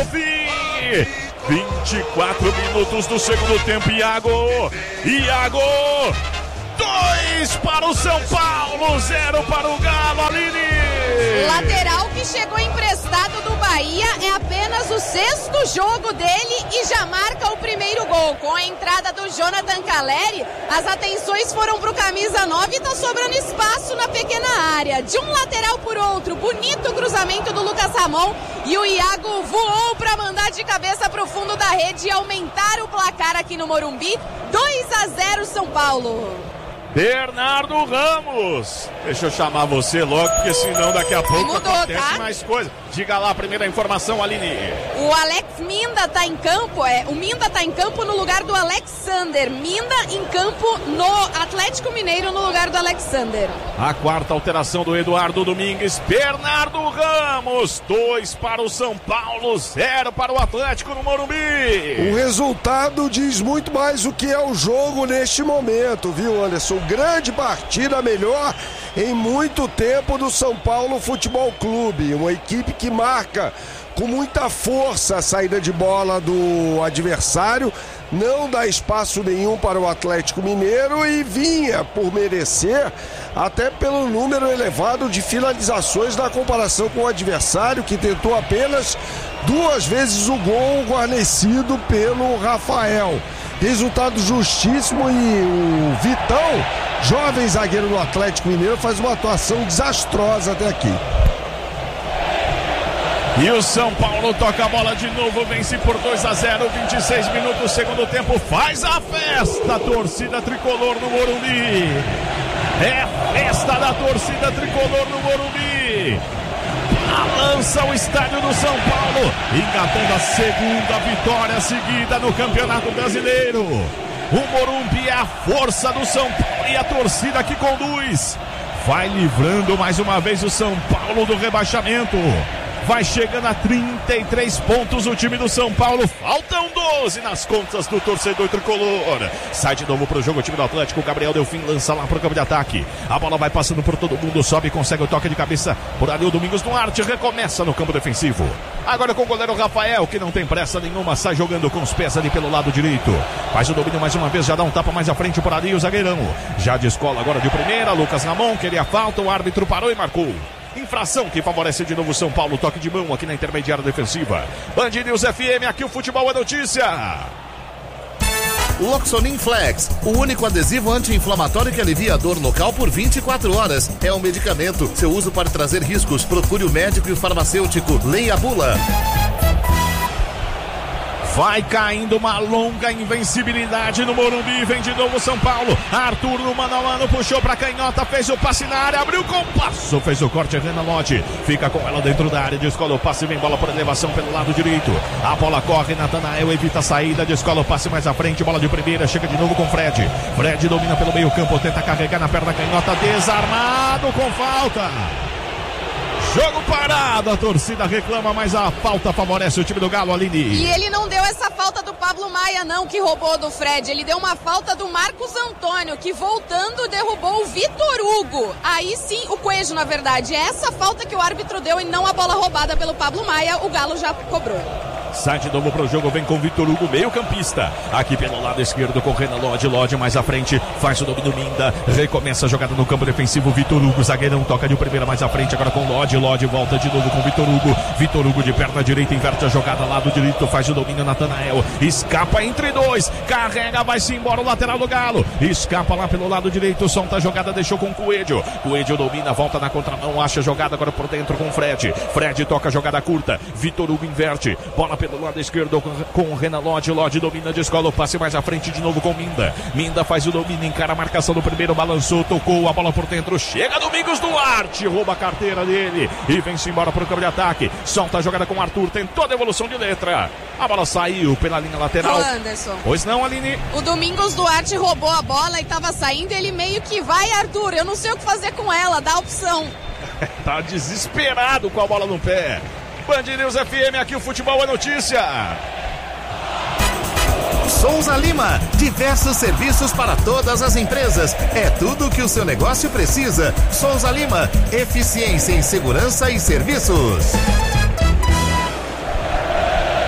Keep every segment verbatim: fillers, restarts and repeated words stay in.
Delfim. vinte e quatro minutos do segundo tempo. Iago. Iago. Dois para o São Paulo, zero para o Galo, Aline. Lateral que chegou emprestado do Bahia, é apenas o sexto jogo dele e já marca o primeiro gol. Com a entrada do Jonathan Calleri, as atenções foram pro camisa nove e tá sobrando espaço na pequena área. De um lateral por outro, bonito cruzamento do Lucas Ramon e o Iago voou para mandar de cabeça pro fundo da rede e aumentar o placar aqui no Morumbi. dois a zero São Paulo. Bernardo Ramos. Deixa eu chamar você logo, porque senão daqui a pouco Mudou, acontece tá? mais coisa. Diga lá a primeira informação, Aline. O Alex Minda tá em campo, é, o Minda tá em campo no lugar do Alexander. Minda em campo no Atlético Mineiro no lugar do Alexander. A quarta alteração do Eduardo Domingues. Bernardo Ramos. Dois para o São Paulo, zero para o Atlético no Morumbi. O resultado diz muito mais o que é o jogo neste momento, viu, Anderson? Grande partida, melhor em muito tempo do São Paulo Futebol Clube. Uma equipe que marca com muita força a saída de bola do adversário, não dá espaço nenhum para o Atlético Mineiro e vinha por merecer, até pelo número elevado de finalizações na comparação com o adversário, que tentou apenas duas vezes o gol, guarnecido pelo Rafael. Resultado justíssimo e o Vitão, jovem zagueiro do Atlético Mineiro, faz uma atuação desastrosa até aqui. E o São Paulo toca a bola de novo, vence por dois a zero, vinte e seis minutos, segundo tempo, faz a festa, a torcida tricolor no Morumbi. É festa da torcida tricolor no Morumbi. Balança o estádio do São Paulo, engatando a segunda vitória seguida no Campeonato Brasileiro. O Morumbi é a força do São Paulo e a torcida que conduz. Vai livrando mais uma vez o São Paulo do rebaixamento. Vai chegando a trinta e três pontos o time do São Paulo. Faltam doze nas contas do torcedor tricolor. Sai de novo pro jogo o time do Atlético. Gabriel Delfim lança lá pro campo de ataque. A bola vai passando por todo mundo. Sobe e consegue o toque de cabeça por ali o Domingos Duarte. Recomeça no campo defensivo. Agora com o goleiro Rafael, que não tem pressa nenhuma. Sai jogando com os pés ali pelo lado direito. Faz o domínio mais uma vez. Já dá um tapa mais à frente por ali o zagueirão. Já descola agora de primeira. Lucas Ramon queria falta. O árbitro parou e marcou. Infração que favorece de novo o São Paulo. Toque de mão aqui na intermediária defensiva. Band News F M, aqui o futebol é notícia. Loxonin Flex, o único adesivo anti-inflamatório que alivia a dor local por vinte e quatro horas. É um medicamento. Seu uso pode trazer riscos. Procure o médico e o farmacêutico. Leia a bula. Vai caindo uma longa invencibilidade no Morumbi. Vem de novo São Paulo. Arthur no mano a mano, puxou pra canhota, fez o passe na área, abriu com passo, fez o corte, Renan Lodge fica com ela dentro da área, descola o passe, vem bola por elevação pelo lado direito. A bola corre, Natanael evita a saída, descola o passe mais à frente, bola de primeira, chega de novo com Fred. Fred domina pelo meio campo, tenta carregar na perna canhota, desarmado com falta. Jogo parado, a torcida reclama, mas a falta favorece o time do Galo, Aline. E ele não deu essa falta do Pablo Maia não, que roubou do Fred. Ele deu uma falta do Marcos Antônio, que voltando derrubou o Vitor Hugo. Aí sim, o Coelho, na verdade. É essa falta que o árbitro deu e não a bola roubada pelo Pablo Maia. O Galo já cobrou. Sai de novo pro jogo, vem com o Vitor Hugo, meio campista. Aqui pelo lado esquerdo com o Renan Lodge, Lodge mais à frente, faz o domínio Minda. Recomeça a jogada no campo defensivo, Vitor Hugo, zagueirão, toca de primeira mais à frente, agora com Lodge, Lodge volta de novo com o Vitor Hugo. Vitor Hugo de perna direita, inverte a jogada, lado direito, faz o domínio Natanael. Escapa entre dois, carrega, vai-se embora o lateral do Galo. Escapa lá pelo lado direito, solta a jogada, deixou com o Coelho. Coelho domina, volta na contramão, acha a jogada agora por dentro com o Fred. Fred toca a jogada curta, Vitor Hugo inverte, bola pelo lado esquerdo com o Renan Lodge, Lodge domina, descola o passe mais à frente de novo com Minda. Minda faz o domínio, encara a marcação do primeiro, balançou, tocou a bola por dentro, chega Domingos Duarte, rouba a carteira dele e vem-se embora para o campo de ataque, solta a jogada com o Arthur, tentou a devolução de letra, a bola saiu pela linha lateral. Ô Anderson, pois não, Aline? O Domingos Duarte roubou a bola e estava saindo, ele meio que vai, Arthur, eu não sei o que fazer com ela, dá opção. Tá desesperado com a bola no pé. Band News F M, aqui o futebol é notícia. Souza Lima, diversos serviços para todas as empresas. É tudo o que o seu negócio precisa. Souza Lima, eficiência em segurança e serviços.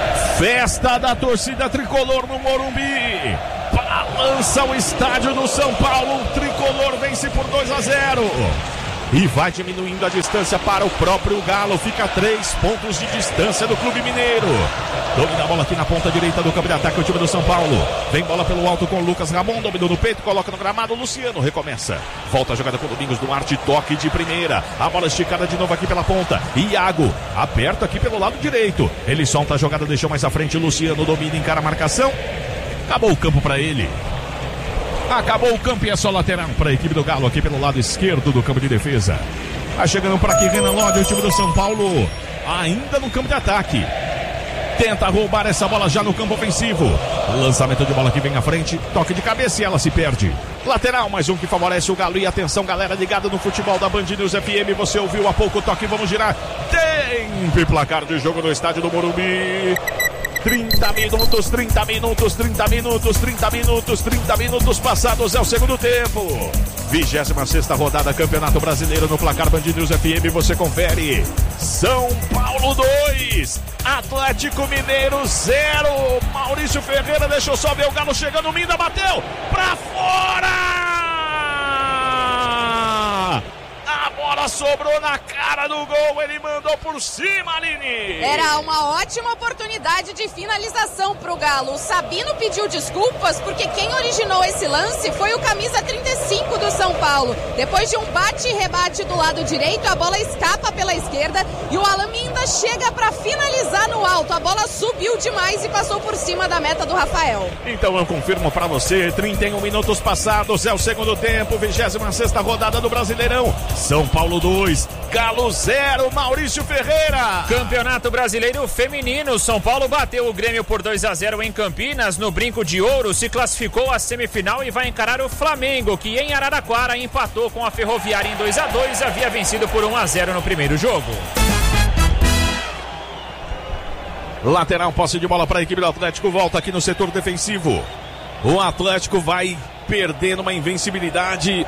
Festa da torcida tricolor no Morumbi. Balança o estádio do São Paulo. O tricolor vence por dois a zero. E vai diminuindo a distância para o próprio Galo. Fica três pontos de distância do Clube Mineiro. Domina a bola aqui na ponta direita do campo de ataque o time do São Paulo. Vem bola pelo alto com o Lucas Ramon. Dominou no peito, coloca no gramado. Luciano recomeça. Volta a jogada com o Domingos Duarte. Toque de primeira. A bola esticada de novo aqui pela ponta. Iago aperta aqui pelo lado direito. Ele solta a jogada, deixou mais à frente. Luciano domina, encara a marcação. Acabou o campo para ele. Acabou o campo e é só lateral para a equipe do Galo aqui pelo lado esquerdo do campo de defesa. Vai chegando por aqui Renan Lodi, o time do São Paulo ainda no campo de ataque. Tenta roubar essa bola já no campo ofensivo. Lançamento de bola que vem à frente. Toque de cabeça e ela se perde. Lateral, mais um que favorece o Galo. E atenção, galera ligada no futebol da Band News F M. Você ouviu há pouco o toque, vamos girar. Tempo e placar de jogo no estádio do Morumbi. trinta minutos, trinta minutos, trinta minutos, trinta minutos, trinta minutos passados é o segundo tempo. vigésima sexta rodada, Campeonato Brasileiro no placar Band News F M, você confere. São Paulo dois, Atlético Mineiro zero. Maurício Ferreira deixou só ver o Galo chegando, Minda bateu pra fora! A bola sobrou na cara do gol, ele mandou por cima, Aline. Era uma ótima oportunidade de finalização pro Galo. O Sabino pediu desculpas porque quem originou esse lance foi o camisa trinta e cinco do São Paulo. Depois de um bate e rebate do lado direito, a bola escapa pela esquerda e o Alan Minda chega para finalizar no alto. A bola subiu demais e passou por cima da meta do Rafael. Então eu confirmo para você, trinta e um minutos passados, é o segundo tempo, vigésima sexta rodada do Brasileirão. São Paulo dois, Galo zero, Maurício Ferreira. Campeonato Brasileiro Feminino, São Paulo bateu o Grêmio por dois a zero em Campinas, no Brinco de Ouro, se classificou à semifinal e vai encarar o Flamengo, que em Araraquara empatou com a Ferroviária em dois a dois, havia vencido por um a zero no primeiro jogo. Lateral, posse de bola para a equipe do Atlético, volta aqui no setor defensivo. O Atlético vai perdendo uma invencibilidade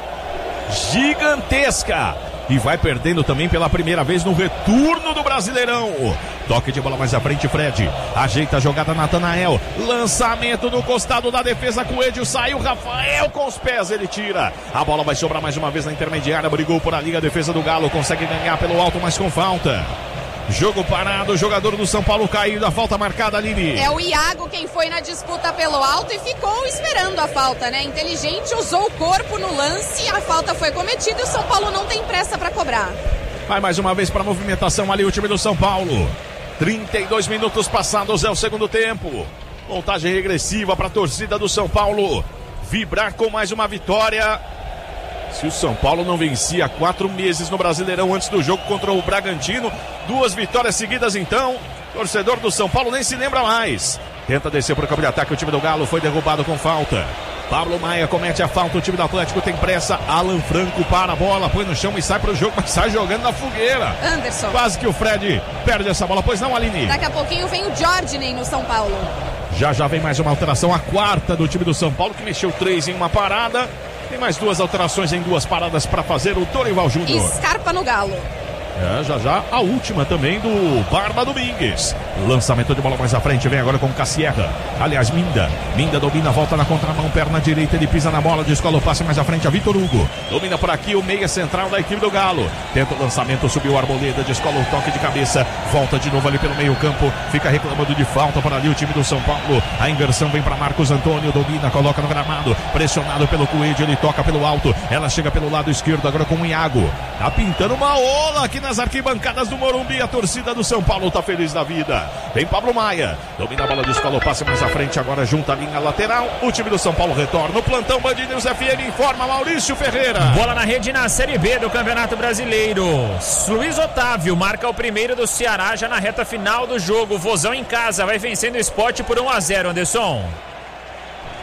gigantesca e vai perdendo também pela primeira vez no retorno do Brasileirão. Toque de bola mais à frente, Fred ajeita a jogada, Natanael, lançamento no costado da defesa, Coelho saiu, Rafael com os pés, ele tira, a bola vai sobrar mais uma vez na intermediária, brigou por ali a defesa do Galo, consegue ganhar pelo alto, mas com falta. Jogo parado, o jogador do São Paulo caiu da falta marcada, Aline. É o Iago quem foi na disputa pelo alto e ficou esperando a falta, né? Inteligente, usou o corpo no lance, a falta foi cometida e o São Paulo não tem pressa para cobrar. Vai mais uma vez para a movimentação ali o time do São Paulo. trinta e dois minutos passados é o segundo tempo. Contagem regressiva para a torcida do São Paulo vibrar com mais uma vitória. Se o São Paulo não vencia há quatro meses no Brasileirão antes do jogo contra o Bragantino, duas vitórias seguidas então, torcedor do São Paulo nem se lembra mais. Tenta descer para o campo de ataque, o time do Galo foi derrubado com falta. Pablo Maia comete a falta, o time do Atlético tem pressa, Alan Franco para a bola, põe no chão e sai para o jogo, mas sai jogando na fogueira. Anderson. Quase que o Fred perde essa bola, pois não, Aline? Daqui a pouquinho vem o Jorginho no São Paulo. Já já vem mais uma alteração, a quarta do time do São Paulo, que mexeu três em uma parada. Tem mais duas alterações em duas paradas para fazer o Dorival Júnior. Scarpa no Galo. É, já já a última também do Barba Domingues. Lançamento de bola mais à frente, vem agora com Cassierra. Aliás, Minda. Minda domina, volta na contramão, perna direita, ele pisa na bola, descola o passe mais à frente a Vitor Hugo. Domina por aqui o meia central da equipe do Galo. Tenta o lançamento, subiu a Arboleda, descola o toque de cabeça, volta de novo ali pelo meio campo, fica reclamando de falta por ali o time do São Paulo. A inversão vem para Marcos Antônio, domina, coloca no gramado, pressionado pelo Coelho, ele toca pelo alto, ela chega pelo lado esquerdo agora com o Iago. Tá pintando uma ola aqui nas arquibancadas do Morumbi, a torcida do São Paulo tá feliz da vida. Vem Pablo Maia, domina a bola, descola o passe mais à frente, agora junta a linha lateral, o time do São Paulo retorna, o plantão Band News F M informa Maurício Ferreira. Bola na rede na Série B do Campeonato Brasileiro, Luiz Otávio marca o primeiro do Ceará já na reta final do jogo, Vozão em casa, vai vencendo o Sport por um a zero, Anderson.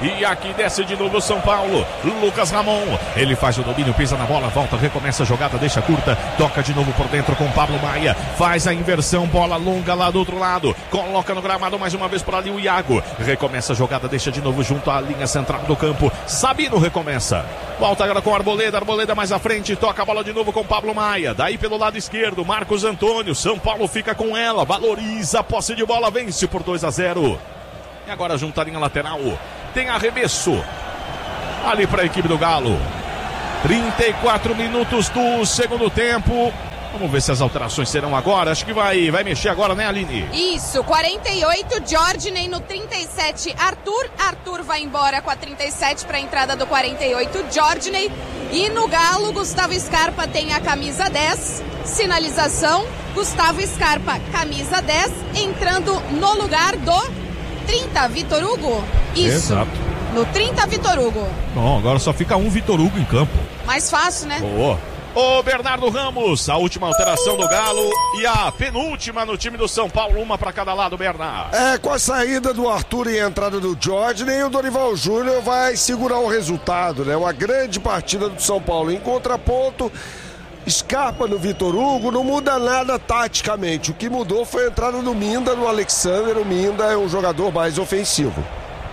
E aqui desce de novo o São Paulo. Lucas Ramon. Ele faz o domínio, pisa na bola, volta, recomeça a jogada, deixa curta. Toca de novo por dentro com Pablo Maia. Faz a inversão, bola longa lá do outro lado. Coloca no gramado mais uma vez por ali o Iago. Recomeça a jogada, deixa de novo junto à linha central do campo. Sabino recomeça. Volta agora com Arboleda. Arboleda mais à frente. Toca a bola de novo com Pablo Maia. Daí pelo lado esquerdo, Marcos Antônio. São Paulo fica com ela. Valoriza a posse de bola. Vence por dois a zero. E agora junto à linha lateral. Tem arremesso. Ali para a equipe do Galo. trinta e quatro minutos do segundo tempo. Vamos ver se as alterações serão agora. Acho que vai, vai mexer agora, né, Aline? Isso, quarenta e oito, Jorginho no trinta e sete, Arthur. Arthur vai embora com a trinta e sete para a entrada do quarenta e oito, Jorginho. E no Galo, Gustavo Scarpa tem a camisa dez. Sinalização, Gustavo Scarpa, camisa dez, entrando no lugar do trinta, Vitor Hugo. Isso. Exato. No trinta, Vitor Hugo. Bom, agora só fica um Vitor Hugo em campo. Mais fácil, né? Boa. O Bernardo Ramos, a última alteração do Galo e a penúltima no time do São Paulo, uma para cada lado, Bernardo. É, com a saída do Arthur e a entrada do Jorginho, o Dorival Júnior vai segurar o resultado, né? Uma grande partida do São Paulo. Em contraponto, Scarpa no Vitor Hugo, não muda nada taticamente. O que mudou foi a entrada do Minda no Alexander. O Minda é um jogador mais ofensivo.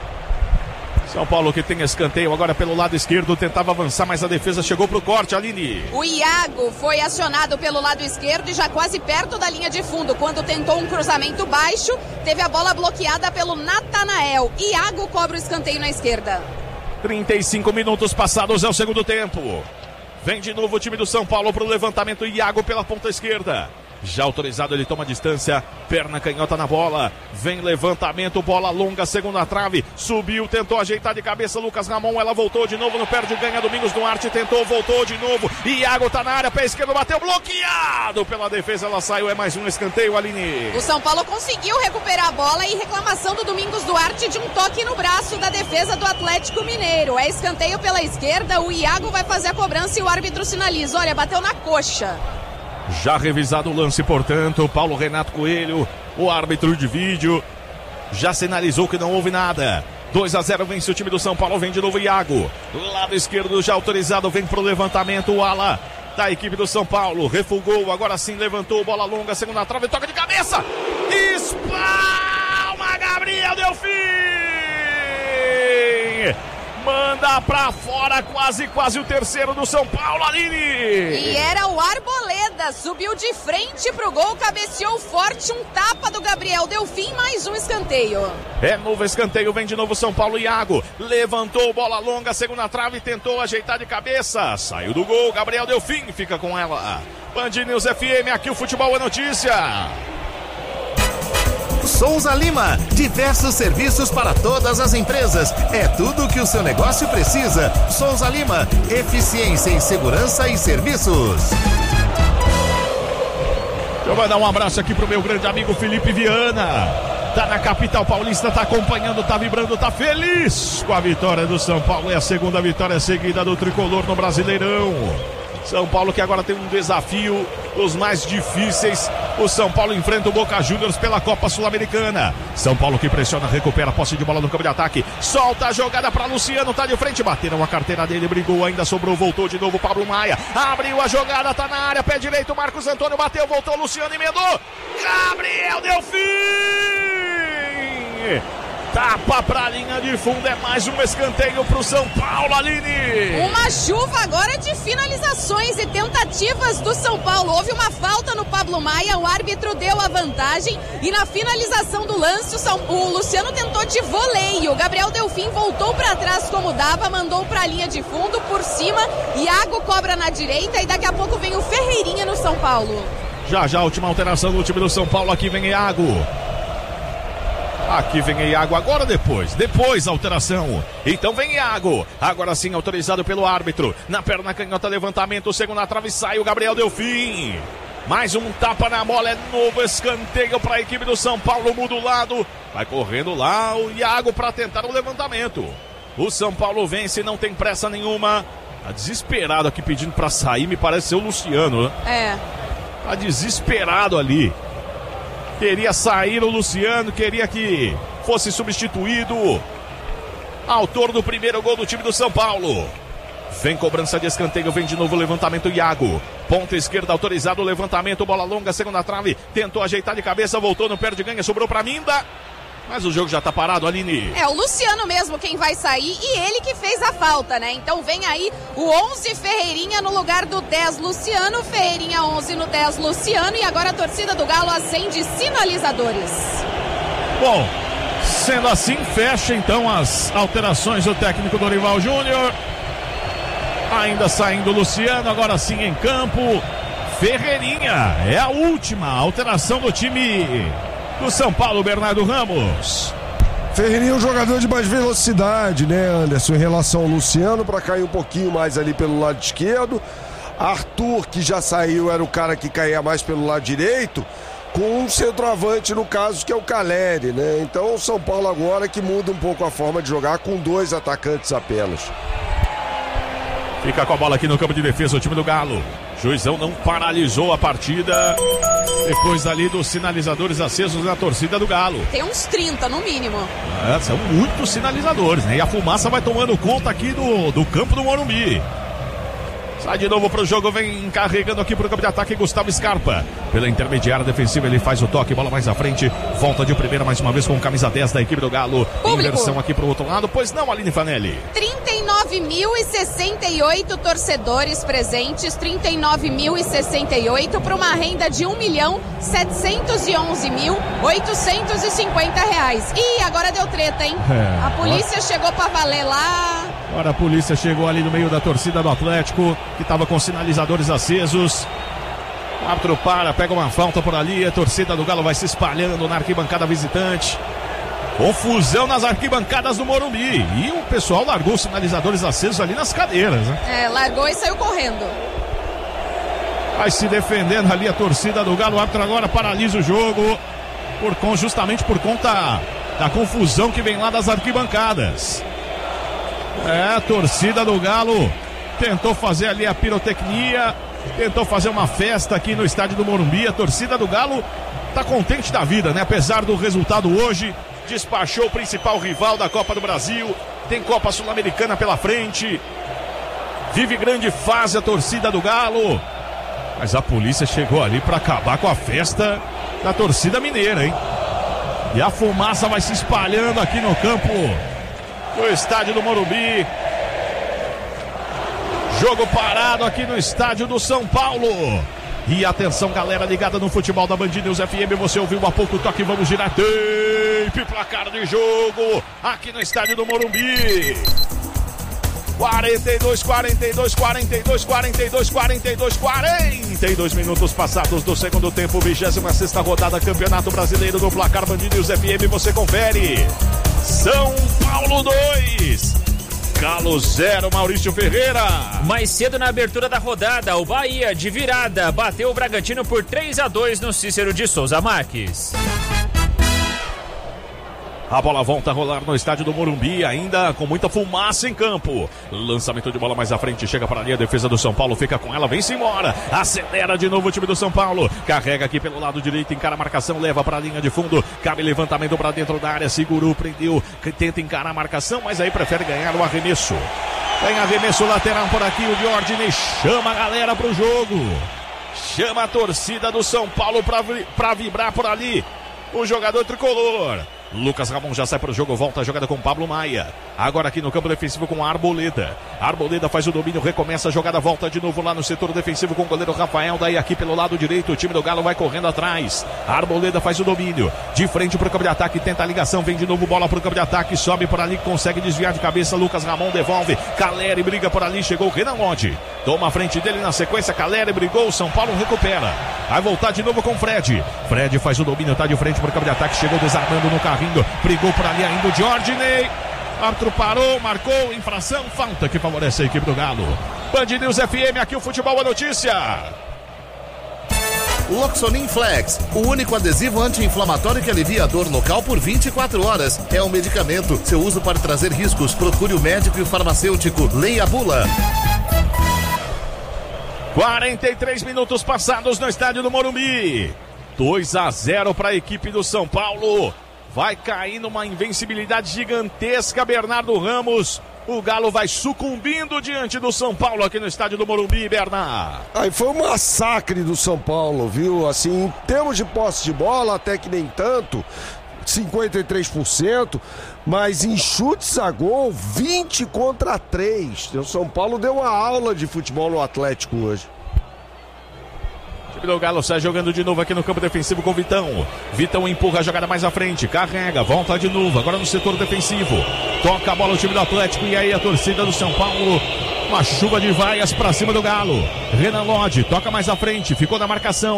São Paulo que tem escanteio agora pelo lado esquerdo, tentava avançar, mas a defesa chegou pro corte, Aline. O Iago foi acionado pelo lado esquerdo e já quase perto da linha de fundo. Quando tentou um cruzamento baixo, teve a bola bloqueada pelo Natanael. Iago cobra o escanteio na esquerda. trinta e cinco minutos passados, é o segundo tempo. Vem de novo o time do São Paulo pro levantamento, Iago pela ponta esquerda. Já autorizado, ele toma distância, perna canhota na bola, vem levantamento, bola longa, segunda trave, subiu, tentou ajeitar de cabeça, Lucas Ramon, ela voltou de novo no perde ganha, Domingos Duarte tentou, voltou de novo, Iago tá na área, pé esquerdo, bateu, bloqueado pela defesa, ela saiu, é mais um escanteio, Aline. O São Paulo conseguiu recuperar a bola e reclamação do Domingos Duarte de um toque no braço da defesa do Atlético Mineiro. É escanteio pela esquerda, o Iago vai fazer a cobrança e o árbitro sinaliza, olha, bateu na coxa. Já revisado o lance, portanto, Paulo Renato Coelho, o árbitro de vídeo, já sinalizou que não houve nada. dois a zero vence o time do São Paulo, vem de novo Iago. Lado esquerdo já autorizado, vem pro levantamento o ala da equipe do São Paulo. Refugou, agora sim levantou, bola longa, segunda trave, toca de cabeça. Espalma, Gabriel Delfim! Manda pra fora, quase, quase o terceiro do São Paulo, Aline. E era o Arboleda, subiu de frente pro gol, cabeceou forte, um tapa do Gabriel Delfim, mais um escanteio. É novo escanteio, vem de novo São Paulo, Iago. Levantou, bola longa, segunda trave, tentou ajeitar de cabeça. Saiu do gol, Gabriel Delfim fica com ela. Band News F M, aqui o futebol é notícia. Souza Lima, diversos serviços para todas as empresas. É tudo o que o seu negócio precisa. Souza Lima, eficiência em segurança e serviços. Eu vou dar um abraço aqui pro meu grande amigo Felipe Viana. Tá na capital paulista, tá acompanhando, tá vibrando, tá feliz com a vitória do São Paulo. É a segunda vitória seguida do Tricolor no Brasileirão. São Paulo que agora tem um desafio dos mais difíceis. O São Paulo enfrenta o Boca Juniors pela Copa Sul-Americana. São Paulo que pressiona, recupera a posse de bola no campo de ataque. Solta a jogada para Luciano, tá de frente. Bateram a carteira dele, brigou, ainda sobrou, voltou de novo Pablo Maia. Abriu a jogada, tá na área, pé direito, Marcos Antônio bateu, voltou, Luciano emendou. Gabriel Delfim! Tapa pra linha de fundo, é mais um escanteio pro São Paulo, Aline. Uma chuva agora de finalizações e tentativas do São Paulo. Houve uma falta no Pablo Maia, o árbitro deu a vantagem e na finalização do lance o, São... o Luciano tentou de voleio. Gabriel Delfim voltou pra trás como dava, mandou pra linha de fundo por cima. Iago cobra na direita e daqui a pouco vem o Ferreirinha no São Paulo. Já já a última alteração do time do São Paulo, aqui vem Iago. Aqui vem Iago, agora depois, depois a alteração. Então vem Iago, agora sim autorizado pelo árbitro. Na perna canhota, levantamento, segunda trave, sai o Gabriel Delfim. Mais um tapa na bola, é novo escanteio para a equipe do São Paulo, muda o lado. Vai correndo lá o Iago para tentar o levantamento. O São Paulo vence, não tem pressa nenhuma. Tá desesperado aqui pedindo para sair, me parece ser o Luciano, né? É. Tá desesperado ali. Queria sair o Luciano, queria que fosse substituído. autor do primeiro gol do time do São Paulo. Vem cobrança de escanteio, vem de novo o levantamento, Iago. Ponta esquerda, autorizado o levantamento, bola longa, segunda trave, tentou ajeitar de cabeça, voltou no pé de ganha, sobrou pra Minda. Mas o jogo já tá parado, Aline. É o Luciano mesmo quem vai sair e ele que fez a falta, né? Então vem aí o onze Ferreirinha no lugar do dez Luciano, Ferreirinha onze no dez Luciano e agora a torcida do Galo acende sinalizadores. Bom, sendo assim, fecha então as alterações do técnico Dorival Júnior. Ainda saindo o Luciano, agora sim em campo. Ferreirinha é a última alteração do time do São Paulo, Bernardo Ramos. Ferreirinha é um jogador de mais velocidade, né, Anderson, em relação ao Luciano, para cair um pouquinho mais ali pelo lado esquerdo. Arthur, que já saiu, era o cara que caía mais pelo lado direito, com um centroavante, no caso, que é o Caleri, né? Então o São Paulo agora que muda um pouco a forma de jogar com dois atacantes apenas. Fica com a bola aqui no campo de defesa o time do Galo. Juizão não paralisou a partida depois ali dos sinalizadores acesos na torcida do Galo. Tem uns trinta no mínimo. É, são muitos sinalizadores, né? E a fumaça vai tomando conta aqui do, do campo do Morumbi. Sai de novo pro jogo, vem carregando aqui pro campo de ataque Gustavo Scarpa. Pela intermediária defensiva ele faz o toque, bola mais à frente. Volta de primeira mais uma vez com camisa dez da equipe do Galo. Público. Inversão aqui pro outro lado, pois não, Aline Fanelli. trinta e nove mil e sessenta e oito torcedores presentes, trinta e nove mil e sessenta e oito para uma renda de um milhão setecentos e onze mil oitocentos e cinquenta reais. Ih, agora deu treta, hein? É, a polícia chegou pra valer lá. Agora a polícia chegou ali no meio da torcida do Atlético, que estava com sinalizadores acesos. O árbitro para, pega uma falta por ali, a torcida do Galo vai se espalhando na arquibancada visitante. Confusão nas arquibancadas do Morumbi. E o pessoal largou os sinalizadores acesos ali nas cadeiras, né? É, largou e saiu correndo. Vai se defendendo ali a torcida do Galo. O árbitro agora paralisa o jogo, por, justamente por conta da confusão que vem lá das arquibancadas. É, a torcida do Galo tentou fazer ali a pirotecnia, tentou fazer uma festa aqui no estádio do Morumbi. A torcida do Galo tá contente da vida, né? Apesar do resultado hoje, despachou o principal rival da Copa do Brasil, tem Copa Sul-Americana pela frente, vive grande fase a torcida do Galo, mas a polícia chegou ali para acabar com a festa da torcida mineira, hein? E a fumaça vai se espalhando aqui no campo do estádio do Morumbi. Jogo parado aqui no estádio do São Paulo. E atenção, galera ligada no futebol da Band News F M, você ouviu há pouco o toque, vamos girar tape, placar de jogo aqui no estádio do Morumbi. quarenta e dois, quarenta e dois, quarenta e dois, quarenta e dois, quarenta e dois, quarenta e dois minutos passados do segundo tempo, vigésima sexta rodada, Campeonato Brasileiro do placar Band News F M, você confere. São Paulo dois, Galo zero, Maurício Ferreira. Mais cedo na abertura da rodada, o Bahia de virada bateu o Bragantino por três a dois no Cícero de Souza Marques. A bola volta a rolar no estádio do Morumbi, ainda com muita fumaça em campo. Lançamento de bola mais à frente, chega para ali a defesa do São Paulo, fica com ela, vem-se embora. Acelera de novo o time do São Paulo. Carrega aqui pelo lado direito, encara a marcação, leva para a linha de fundo. Cabe levantamento para dentro da área, segurou, prendeu, tenta encarar a marcação, mas aí prefere ganhar o arremesso. Tem arremesso lateral por aqui, o Diordine chama a galera para o jogo. Chama a torcida do São Paulo para vibrar por ali. O jogador tricolor. Lucas Ramon já sai para o jogo, volta a jogada com Pablo Maia. Agora aqui no campo defensivo com a Arboleda. Arboleda faz o domínio, recomeça a jogada, volta de novo lá no setor defensivo com o goleiro Rafael. Daí aqui pelo lado direito, o time do Galo vai correndo atrás. Arboleda faz o domínio, de frente para o campo de ataque, tenta a ligação, vem de novo bola para o campo de ataque, sobe por ali, consegue desviar de cabeça. Lucas Ramon devolve, Caleri briga por ali, chegou o Renan Lodge. Toma a frente dele na sequência, Caleri brigou, São Paulo recupera. Vai voltar de novo com Fred. Fred faz o domínio, tá de frente para o campo de ataque, chegou desarmando no carrinho. Brigou por ali ainda o Diordine. Árbitro parou, marcou, infração, falta que favorece a equipe do Galo. Band News F M, aqui o Futebol é Notícia. Loxonin Flex, o único adesivo anti-inflamatório que alivia a dor local por vinte e quatro horas. É um medicamento. Seu uso pode trazer riscos. Procure o médico e o farmacêutico. Leia a bula. quarenta e três minutos passados no estádio do Morumbi. dois a zero para a equipe do São Paulo. vai cair numa invencibilidade gigantesca. Bernardo Ramos, o Galo vai sucumbindo diante do São Paulo aqui no estádio do Morumbi, Bernardo. Aí foi um massacre do São Paulo, viu? Assim, em termos de posse de bola, até que nem tanto, cinquenta e três por cento, mas em chutes a gol, vinte contra três. O São Paulo deu uma aula de futebol no Atlético hoje. O time do Galo sai jogando de novo aqui no campo defensivo com o Vitão. Vitão empurra a jogada mais à frente, carrega, volta de novo, agora no setor defensivo. Toca a bola o time do Atlético e aí a torcida do São Paulo. Uma chuva de vaias pra cima do Galo. Renan Lodge toca mais à frente, ficou na marcação.